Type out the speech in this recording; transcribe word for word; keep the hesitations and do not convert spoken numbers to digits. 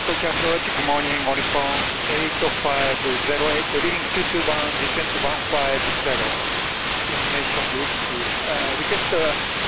Tokyo approach, good morning, Morrison, eight oh five zero eight, reading two two one, descent one five zero. Information good. Uh, request uh,